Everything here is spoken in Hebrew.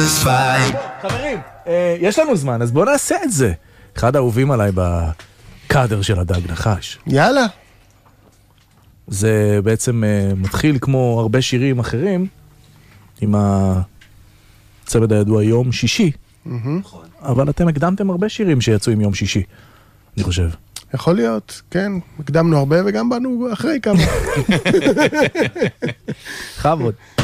חברים, יש לנו זמן, אז בואו נעשה את זה. אחד האהובים עליי בקאדר של הדג נחש. יאללה. זה בעצם מתחיל כמו הרבה שירים אחרים, עם הצמד הידוע יום שישי. אבל אתם הקדמתם הרבה שירים שיצאו עם יום שישי, אני חושב. יכול להיות, כן. הקדמנו הרבה וגם באנו אחרי כמה. חבוד.